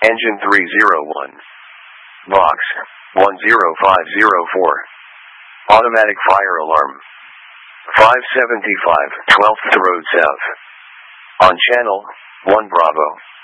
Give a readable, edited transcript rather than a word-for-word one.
Engine 301. Box 10504. Automatic fire alarm. 575 12th Road South. On channel 1 Bravo.